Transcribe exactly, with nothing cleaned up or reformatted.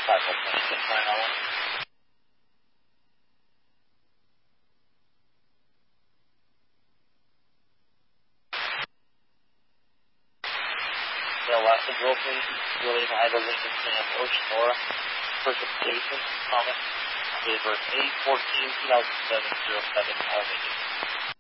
five one six nine nine one. The last broken, William Ida Lincoln Sam Ocean Aura, precipitation, comment, date of birth eight fourteen two thousand seven, zero seven, Alabama.